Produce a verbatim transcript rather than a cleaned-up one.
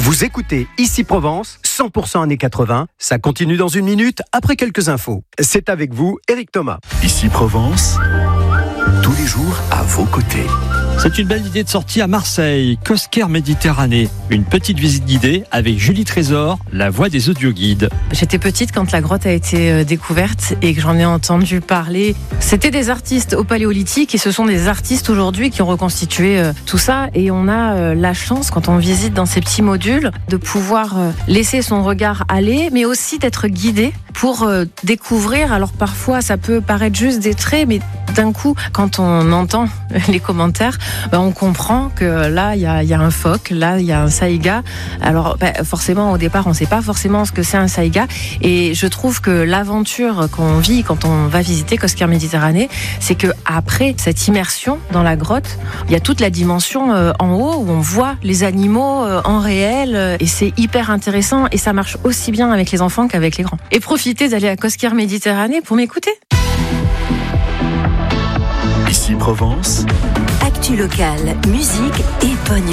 Vous écoutez Ici Provence, cent pour cent années quatre-vingts. Ça continue dans une minute après quelques infos. C'est avec vous, Éric Thomas. Ici Provence, tous les jours à vos côtés. C'est une belle idée de sortie à Marseille, Cosquer Méditerranée. Une petite visite guidée avec Julie Trésor, la voix des audioguides. J'étais petite quand la grotte a été découverte et que j'en ai entendu parler. C'était des artistes au Paléolithique et ce sont des artistes aujourd'hui qui ont reconstitué tout ça. Et on a la chance, quand on visite dans ces petits modules, de pouvoir laisser son regard aller, mais aussi d'être guidé pour découvrir. Alors parfois, ça peut paraître juste des traits, mais d'un coup, quand on entend les commentaires, ben on comprend que là, il y a, y a un phoque, là, il y a un saïga. Alors, ben, forcément, au départ, on ne sait pas forcément ce que c'est un saïga. Et je trouve que l'aventure qu'on vit quand on va visiter Cosquer Méditerranée, c'est que après cette immersion dans la grotte, il y a toute la dimension euh, en haut où on voit les animaux euh, en réel. Euh, et c'est hyper intéressant. Et ça marche aussi bien avec les enfants qu'avec les grands. Et profitez d'aller à Cosquer Méditerranée pour m'écouter. Ici Provence. Actu locale, musique et pognon.